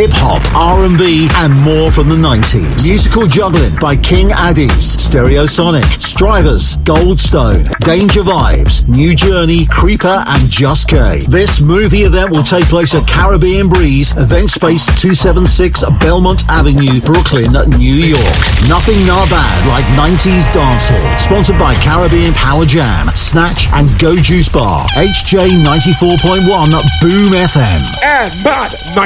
hip-hop, R&B, and more from the 90s. Musical juggling by King Addies, Stereosonic, Strivers, Goldstone, Danger Vibes, New Journey, Creeper, and Just K. This movie event will take place at Caribbean Breeze, Event Space 276 Belmont Avenue, Brooklyn, New York. Nothing not bad like 90s dancehall. Sponsored by Caribbean Power Jam, Snatch, and Go Juice Bar. HJ 94.1 Boom FM. And bad